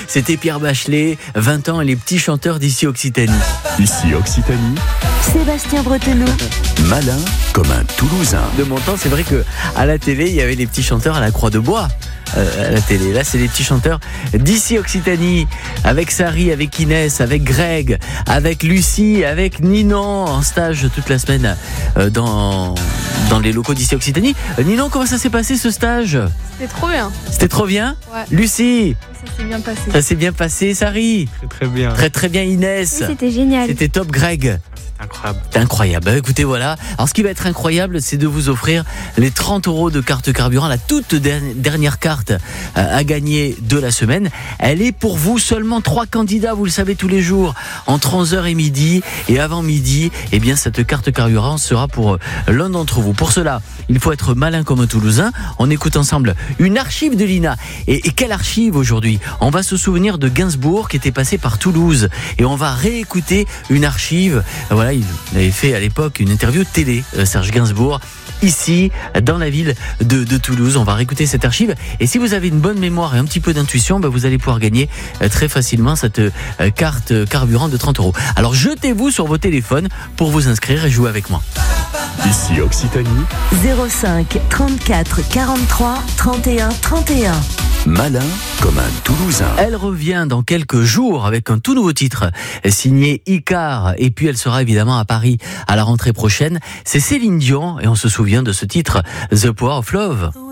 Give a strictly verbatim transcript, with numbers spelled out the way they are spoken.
C'était Pierre Bachelet, vingt ans et les petits chanteurs d'ici Occitanie. Ici Occitanie, Sébastien Breteneau. malin comme un Toulousain. De mon temps, c'est vrai que à la télé, il y avait les petits chanteurs à la Croix de Bois. Euh, à la télé. Là, c'est les petits chanteurs d'ici Occitanie, avec Sari, avec Inès, avec Greg, avec Lucie, avec Ninon, en stage toute la semaine euh, dans, dans les locaux d'ici Occitanie. Euh, Ninon, comment ça s'est passé ce stage ? C'était trop bien. C'était trop bien ? Ouais. Lucie, Ça s'est bien passé. ça s'est bien passé. Sari, Très très bien, très très bien. Inès, Oui, c'était génial. c'était top. Greg, incroyable. c'est incroyable. Bah, écoutez, voilà. Alors, ce qui va être incroyable, c'est de vous offrir les trente euros de carte carburant, la toute dernière carte euh, à gagner de la semaine. Elle est pour vous, seulement trois candidats, vous le savez, tous les jours, entre onze heures et midi. Et avant midi, eh bien, cette carte carburant sera pour euh, l'un d'entre vous. Pour cela, il faut être malin comme un Toulousain. On écoute ensemble une archive de Lina. Et, et quelle archive aujourd'hui ? On va se souvenir de Gainsbourg qui était passé par Toulouse. Et on va réécouter une archive. Voilà, il avait fait à l'époque une interview de télé, euh, Serge Gainsbourg, ici, dans la ville de, de Toulouse. On va réécouter cette archive. Et si vous avez une bonne mémoire et un petit peu d'intuition, bah, vous allez pouvoir gagner euh, très facilement cette euh, carte carburant de trente euros. Alors jetez-vous sur vos téléphones pour vous inscrire et jouer avec moi. Ici Occitanie, zéro cinq trente-quatre quarante-trois trente et un trente et un. malin comme un Toulousain. Elle revient dans quelques jours avec un tout nouveau titre signé Icar, et puis elle sera évidemment à Paris à la rentrée prochaine. C'est Céline Dion et on se souvient de ce titre The Power of Love.